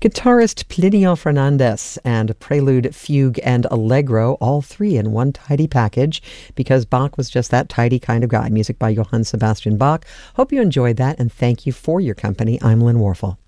Guitarist Plinio Fernandez and Prelude, Fugue, and Allegro, all three in one tidy package, because Bach was just that tidy kind of guy. Music by Johann Sebastian Bach. Hope you enjoyed that, and thank you for your company. I'm Lynn Warfel.